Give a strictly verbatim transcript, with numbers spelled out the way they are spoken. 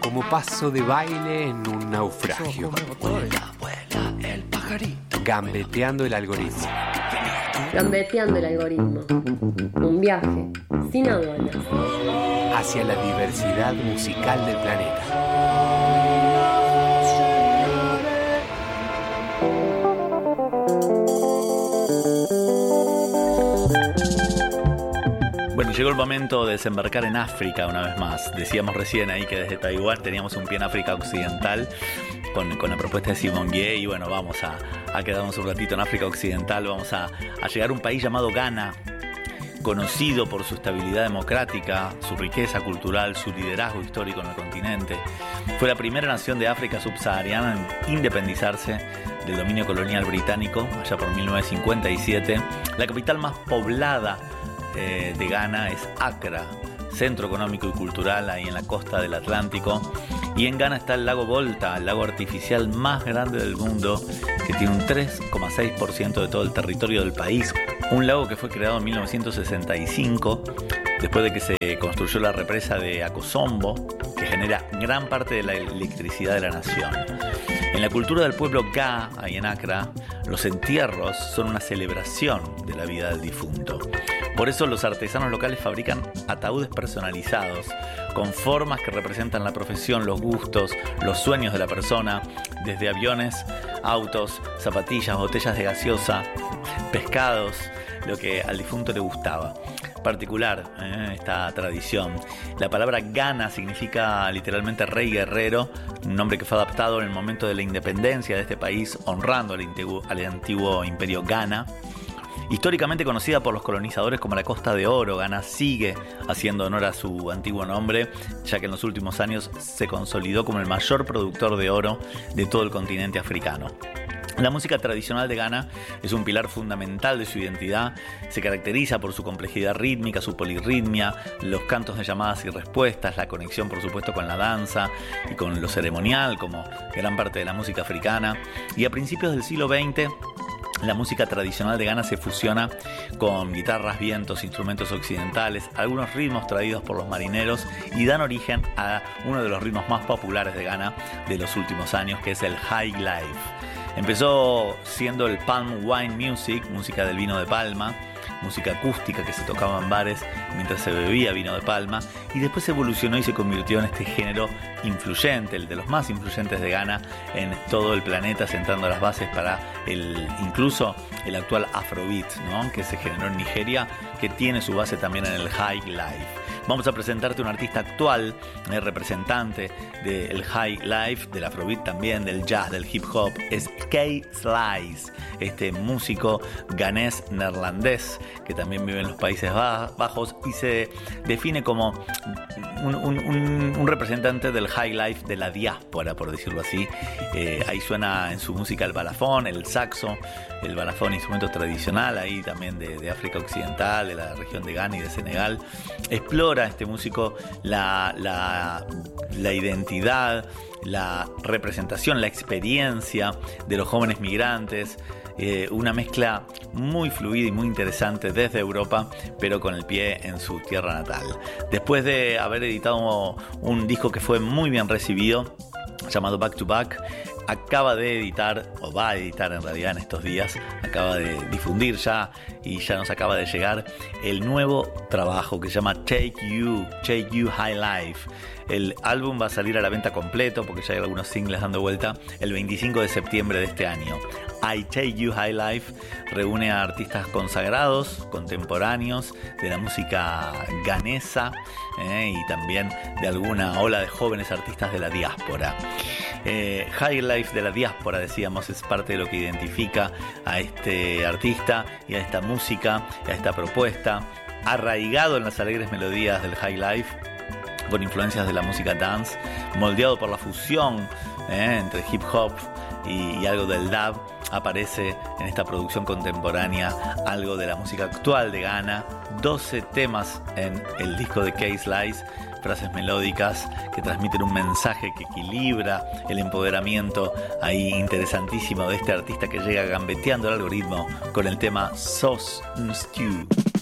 como paso de baile en un naufragio. Vuela, vuela el pajarito. Gambeteando el algoritmo. Gambeteando el algoritmo. Un viaje sin aduanas. Hacia la diversidad musical del planeta. Bueno, llegó el momento de desembarcar en África una vez más. Decíamos recién ahí que desde Taiwán teníamos un pie en África Occidental con, con la propuesta de Simon Gué, y bueno, vamos a, a quedarnos un ratito en África Occidental. Vamos a, a llegar a un país llamado Ghana, conocido por su estabilidad democrática, su riqueza cultural, su liderazgo histórico en el continente. Fue la primera nación de África subsahariana en independizarse del dominio colonial británico, allá por mil novecientos cincuenta y siete. La capital más poblada eh, de Ghana es Accra, centro económico y cultural ahí en la costa del Atlántico. Y en Ghana está el lago Volta, el lago artificial más grande del mundo, que tiene un tres coma seis por ciento de todo el territorio del país. Un lago que fue creado en mil novecientos sesenta y cinco, después de que se construyó la represa de Akosombo, que genera gran parte de la electricidad de la nación. En la cultura del pueblo Ga, ahí en Accra, los entierros son una celebración de la vida del difunto. Por eso los artesanos locales fabrican ataúdes personalizados, con formas que representan la profesión, los gustos, los sueños de la persona, desde aviones, autos, zapatillas, botellas de gaseosa, pescados, lo que al difunto le gustaba. Particular ¿eh? esta tradición. La palabra Ghana significa literalmente rey guerrero, un nombre que fue adaptado en el momento de la independencia de este país, honrando al antiguo, al antiguo imperio Ghana. Históricamente conocida por los colonizadores como la Costa de Oro, Ghana sigue haciendo honor a su antiguo nombre, ya que en los últimos años se consolidó como el mayor productor de oro de todo el continente africano. La música tradicional de Ghana es un pilar fundamental de su identidad. Se caracteriza por su complejidad rítmica, su polirritmia, los cantos de llamadas y respuestas, la conexión por supuesto con la danza y con lo ceremonial como gran parte de la música africana. Y a principios del siglo veinte, la música tradicional de Ghana se fusiona con guitarras, vientos, instrumentos occidentales, algunos ritmos traídos por los marineros, y dan origen a uno de los ritmos más populares de Ghana de los últimos años, que es el High Life. Empezó siendo el Palm Wine Music, música del vino de palma, música acústica que se tocaba en bares mientras se bebía vino de palma, y después evolucionó y se convirtió en este género influyente, el de los más influyentes de Ghana en todo el planeta, sentando las bases para el incluso el actual Afrobeat, ¿no? que se generó en Nigeria, que tiene su base también en el High Life. Vamos a presentarte un artista actual, eh, representante del High Life, del Afrobeat también, del jazz, del hip hop. Es K-Slice, este músico ganés neerlandés que también vive en los Países Bajos y se define como un, un, un, un representante del High Life de la diáspora, por decirlo así. Eh, ahí suena en su música el balafón, el saxo, el balafón, instrumento tradicional ahí también de, de África Occidental, de la región de Ghana y de Senegal. Explora este músico la, la, la identidad, la representación, la experiencia de los jóvenes migrantes, eh, una mezcla muy fluida y muy interesante desde Europa, pero con el pie en su tierra natal. Después de haber editado un disco que fue muy bien recibido, llamado Back to Back, acaba de editar, o va a editar en realidad en estos días, acaba de difundir ya y ya nos acaba de llegar el nuevo trabajo que se llama Take You, Take You High Life. El álbum va a salir a la venta completo, porque ya hay algunos singles dando vuelta, el veinticinco de septiembre de este año. I Take You High Life reúne a artistas consagrados, contemporáneos de la música ghanesa eh, y también de alguna ola de jóvenes artistas de la diáspora. Eh, High Life de la diáspora, decíamos, es parte de lo que identifica a este artista y a esta música, a esta propuesta, arraigado en las alegres melodías del High Life, con influencias de la música dance, moldeado por la fusión eh, entre hip hop y, y algo del dub. Aparece en esta producción contemporánea algo de la música actual de Ghana, doce temas en el disco de K-Slice, frases melódicas que transmiten un mensaje que equilibra el empoderamiento ahí interesantísimo de este artista que llega gambeteando el algoritmo con el tema Sauce Stew.